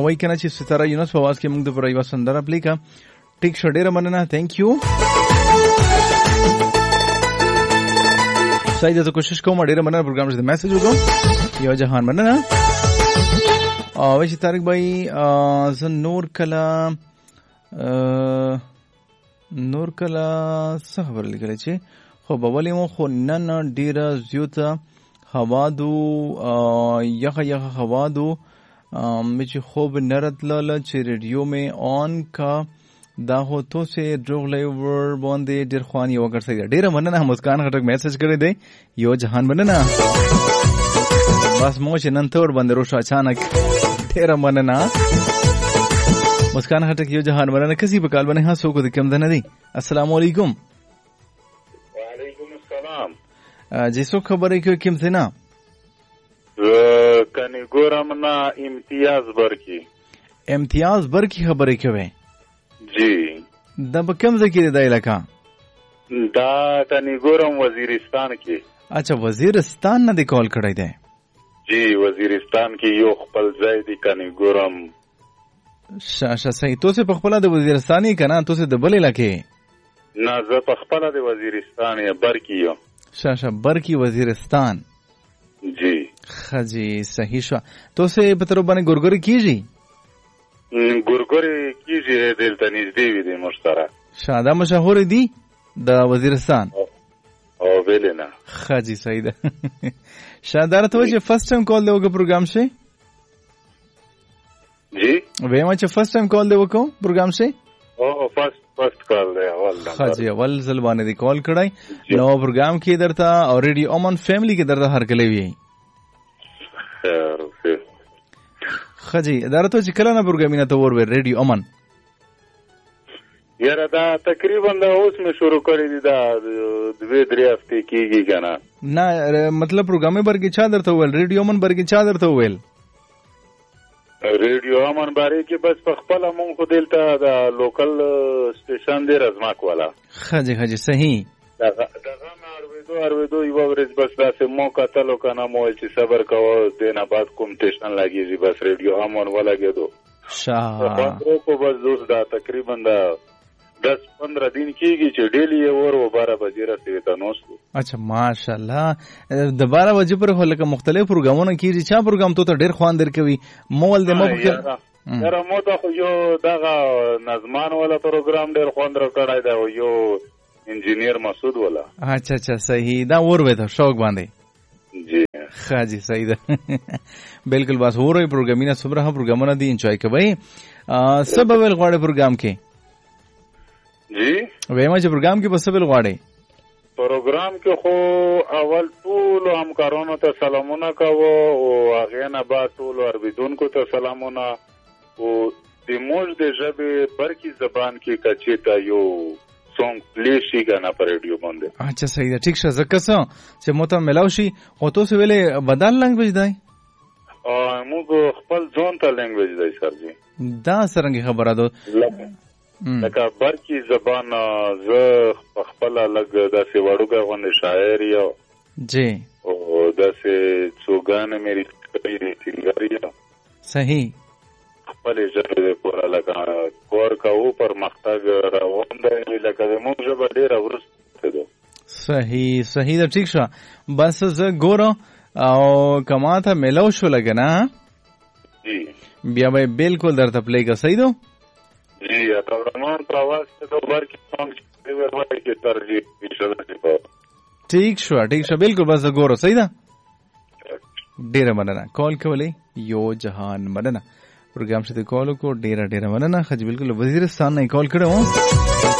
وای کنه چې ستاره یونس په आवाज کې موږ د پرایوا سندره پلی کا. ټیک شو, ډیره مننه, ثانک یو. سعید زه کوشش کوم ډیره مننه پروګرام کې میسج وکم. یو جهان مننه. او چې طارق بھائی زه نور کلا څه خبر لیکل چې خو بولې مو خو نن ډیره زیاته هوا دو یخه هوا دو مې چې خوب نرت لاله چې ریډیو مې آن کا دا هو تو سے ډروغ لایور باندې ډیر خواني وګر سي. ډیره مننه. مسکان خټک میسج کړی دی. یو جهان مننه. بس مو چې نن تور باندې روش اچانک. ډیره مننه مسکان خټک. یو جهان مننه. کسي په کال باندې ها سو کو د کم دنه دی. السلام علیکم. وعلیکم السلام. جی سو خبرې کوي کوم څه نه کني ګورم نه امتیاز برکی خبرې کوي. جی دا په کوم ځای کې دی علاقہ؟ دا کني ګورم وزیرستان کې. اچھا وزیرستان نه دی کال کړی دی. جی وزیرستان کې یو خپل ځای دی کني ګورم. شاشه صحیح. تو سه په خپل د وزیرستاني کنه تو سه د بل علاقې؟ نه زه په خپل د وزیرستان یا برکی یو. شاشه برکی وزیرستان. جی خجی صحیح شو. تو سه په تر باندې ګورګوري کیږي؟ ګورګوري کیږي دلته نږدې وي د مشترک. شاده مشهور دي د وزیرستان او ویلینا. خجی صحیح ده. شاده ته چې فرست ټایم کال دی وګ پروګرام شي. جی وېما چې فرست ټایم کال دی وکم پروګرام شي. او فرست کال دی اول. خجی اول ځل باندې دی کال کړای. نو پروګرام کې درته او ریډیو امن فیملی کې درته هر کله وی. خجی درته چې کله نه پروګرامینه ته ور ریډیو امن. یاره دا تقریبا دا اوس مې شروع کړی دی. دا 2-3 هفته کېږي کنه. نه مطلب پروګرامې برګه چا درته ویل؟ ریډیو امن برګه چا درته ویل؟ ریډیو امن باره کې بس په خپل مونږ خو دلته دا لوکل سټیشن دی رزماک والا. خجی صحیح. دغه ارویدو یو ورځ بس داسې مو کتلو کنه مو چې صبر کوو دینه بعد کوم ټیشن لګیږي بس ریډیو امن ولګېدو. شاه په بس دوست دا تقریبا دا 10-15 दिन کېږي چې ډیلی اور و 12 بجې رسېږي ته نوستو. اچھا ماشاءالله. د 12 بجې پر خو لکه مختلف پروګرامونه کېږي. چا پروګرام ته ډېر خوان درکوي مول د مخ یاره مو ته خو یو دغه نظمان والا پروګرام ډېر خوان درکړای دی او یو انجینیر مسعود والا. اچھا صحیح. دا اور وې ته شوق باندې. جی خاجي صحیح ده. بالکل بس اورې پروګرامینه صبره پروګرامونه دي انجوای کوي. سبب ول غواړي پروګرام کې. جی وېما چې پروګرام کې بس بل غواړي. پروګرام کې خو اول ټول همکارانو ته سلامونه کوو او هغه نه بعد ټول اوریدونکو ته سلامونه او د موږ د ژبې برکی زبان کې کچېتا یو سونګ پلی شي کنه پر ریډیو باندې. اچھا صحیح ده. ٹھیک شه زکه څه چې مو ته ملاو شي او تاسو ویلې بدل لنګویج دی. موږ خپل ځون ته لنګویج دی سر جی. دا څنګه خبره ده؟ لکه برکی زبان زه خپل لګ داسې وړوګه غونډه شاعر یو. جی او داسې څوګانه مې ریټینګاریا. صحیح. خپل ژبه پورا لکه کور کاو پر مختګ روان دی لکه موږ ژبه ډیره ورسته ده. صحیح ده. ٹھیک شه بس زه ګورم او کما ته ملاو شو لګنه. جی بیا به بالکل درته پلی کا. صحیح ده. جی تورمان پرواز ته دوبار کې څنګه دی ورته کې ترجیح انشاءالله. ٹھیک شو بالکل بس ګورو. صحیح ده. ډیره مننه کال کولې. یو جهان مننه پروګرام شته کال کو. ډیره مننه. خج بالکل وزیرستان نه کال کړو.